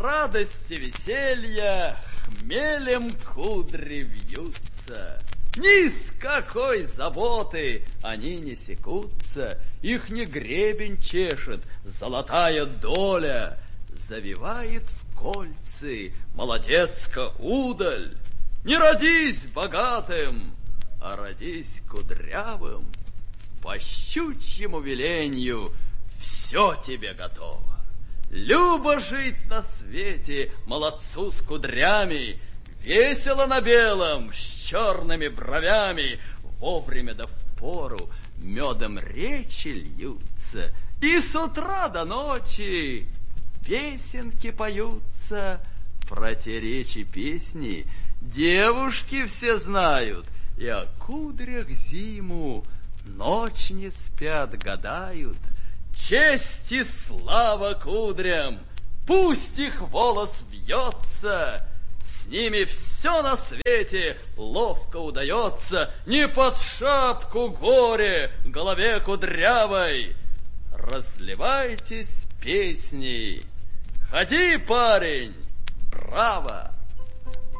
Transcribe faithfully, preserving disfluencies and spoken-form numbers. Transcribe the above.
радости веселья хмелем кудри вьются. Ни с какой заботы они не секутся, их не гребень чешет золотая доля, завивает в кольцы молодецка удаль. Не родись богатым, а родись кудрявым, по щучьему веленью все тебе готово. Любо жить на свете молодцу с кудрями, весело на белом, с черными бровями, вовремя да впору медом речи льются, и с утра до ночи песенки поются. Про те речи песни девушки все знают, и о кудрях зиму ночь не спят, гадают. Честь и слава кудрям, пусть их волос вьется, с ними все на свете ловко удается, не под шапку горе голове кудрявой. Разливайтесь песней, ходи, парень, браво!